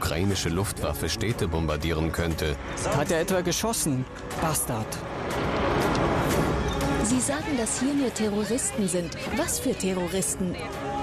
ukrainische Luftwaffe Städte bombardieren könnte. Hat er etwa geschossen? Bastard. Sie sagen, dass hier nur Terroristen sind. Was für Terroristen?